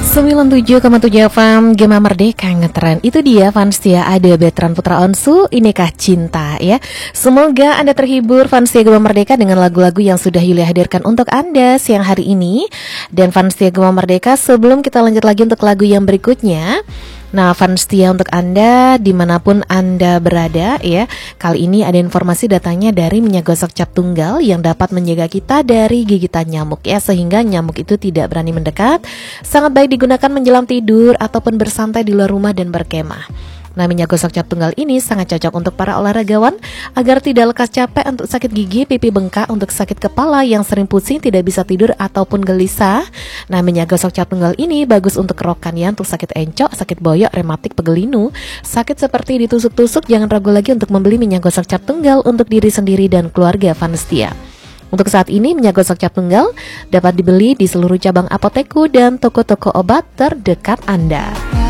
97,7 FM Gema Merdeka ngetren. Itu dia Fansia, ada Betran Putra Onsu, Inikah Cinta ya. Semoga Anda terhibur Fansia Gema Merdeka dengan lagu-lagu yang sudah Yulia hadirkan untuk Anda siang hari ini. Dan Fansia Gema Merdeka, sebelum kita lanjut lagi untuk lagu yang berikutnya, nah, Fansia untuk Anda dimanapun Anda berada ya. Kali ini ada informasi datangnya dari minyak gosok cap tunggal yang dapat menjaga kita dari gigitan nyamuk ya, sehingga nyamuk itu tidak berani mendekat. Sangat baik digunakan menjelang tidur ataupun bersantai di luar rumah dan berkemah. Nah, minyak gosok cap tunggal ini sangat cocok untuk para olahragawan agar tidak lekas capek untuk sakit gigi, pipi bengkak, untuk sakit kepala yang sering pusing, tidak bisa tidur ataupun gelisah. Nah, minyak gosok cap tunggal ini bagus untuk kerokan ya, untuk sakit encok, sakit boyok, rematik, pegelinu, sakit seperti ditusuk-tusuk. Jangan ragu lagi untuk membeli minyak gosok cap tunggal untuk diri sendiri dan keluarga Fansia. Untuk saat ini minyak gosok cap tunggal dapat dibeli di seluruh cabang apoteku dan toko-toko obat terdekat Anda.